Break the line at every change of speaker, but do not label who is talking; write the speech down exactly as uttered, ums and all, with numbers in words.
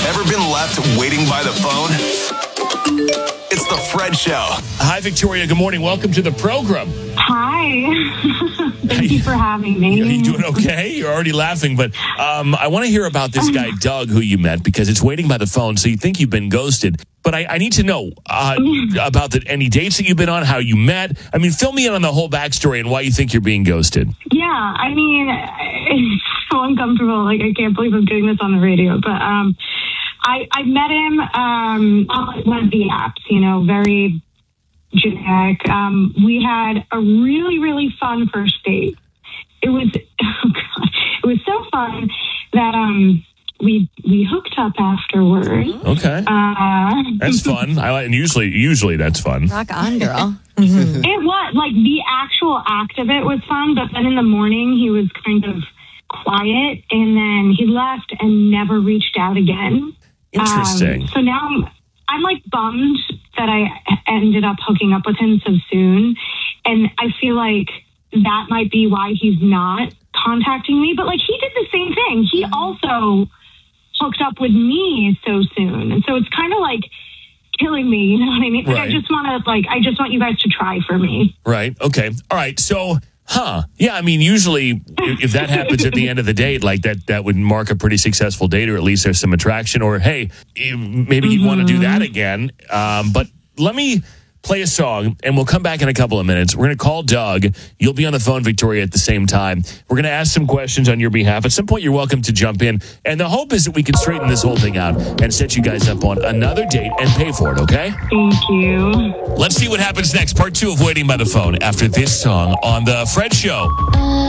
Ever been left waiting by the phone? It's the Fred Show.
Hi, Victoria. Good morning. Welcome to the program.
Hi. Thank you for having me.
Are you doing okay? You're already laughing, but um, I want to hear about this guy, Doug, who you met, because it's waiting by the phone, so you think you've been ghosted. But I, I need to know uh, about the, any dates that you've been on, how you met. I mean, fill me in on the whole backstory and why you think you're being ghosted.
Yeah, I mean, it's so uncomfortable. Like, I can't believe I'm doing this on the radio. But um, I, I met him um, on one of the apps, you know, very generic. Um, we had a really, really fun first date. It was, oh God, it was so fun that um, we we hooked up afterwards.
Okay,
uh,
that's fun. I like, and usually, usually that's fun.
Rock on, girl.
Mm-hmm. It was like the actual act of it was fun, but then in the morning he was kind of quiet, and then he left and never reached out again.
Interesting.
Um, so now I'm, I'm like bummed that I ended up hooking up with him so soon, and I feel like that might be why he's not contacting me. But like, he did the same thing. He also hooked up with me so soon, and so it's kind of like killing me. You know what I mean? Like,
Right.
I just want to like, I just want you guys to try for me.
Right. Okay. All right. So, huh? Yeah. I mean, usually, if, if that happens at the end of the date, like that, that would mark a pretty successful date, or at least there's some attraction. Or hey, maybe you'd want to do that again. Um, but let me play a song, and we'll come back in a couple of minutes. We're going to call Doug. You'll be on the phone, Victoria, at the same time. We're going to ask some questions on your behalf. At some point, you're welcome to jump in. And the hope is that we can straighten this whole thing out and set you guys up on another date and pay for it, okay?
Thank you.
Let's see what happens next. Part two of Waiting by the Phone after this song on The Fred Show.